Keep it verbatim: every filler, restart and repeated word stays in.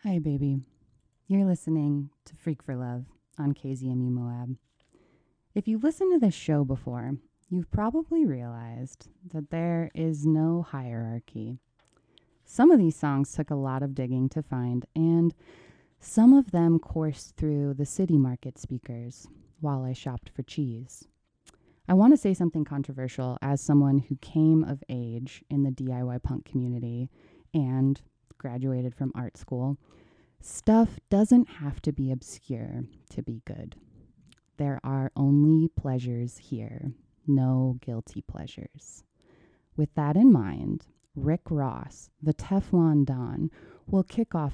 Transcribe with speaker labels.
Speaker 1: Hi, baby. You're listening to Freak for Love on K Z M U Moab. If you've listened to this show before, you've probably realized that there is no hierarchy. Some of these songs took a lot of digging to find, and some of them coursed through the city market speakers while I shopped for cheese. I want to say something controversial as someone who came of age in the D I Y punk community and graduated from art school. Stuff doesn't have to be obscure to be good. There are only pleasures here, no guilty pleasures. With that in mind, Rick Ross, the Teflon Don, will kick off